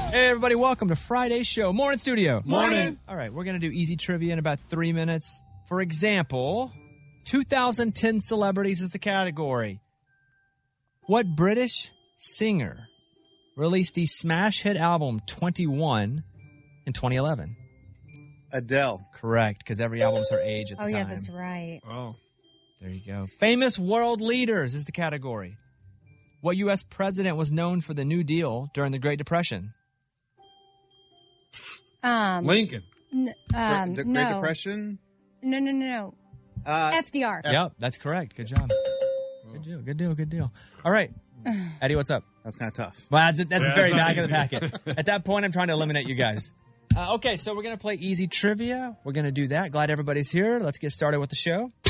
Hey, everybody, welcome to Friday's show. Morning, studio. Morning. All right, we're going to do easy trivia in about 3 minutes. For example, 2010 celebrities is the category. What British singer released the smash hit album 21 in 2011? Adele. Correct, because every album's her age at the time. Oh, yeah, that's right. Oh. There you go. Famous world leaders is the category. What U.S. president was known for the New Deal during the Great Depression? Lincoln. The Great no. Depression? No. FDR. Yep, that's correct. Good job. Good deal. All right. Eddie, what's up? That's kind of tough. Well, that's very not back of the easy. packet. At that point, I'm trying to eliminate you guys. Okay, so we're going to play easy trivia. We're going to do that. Glad everybody's here. Let's get started with the show.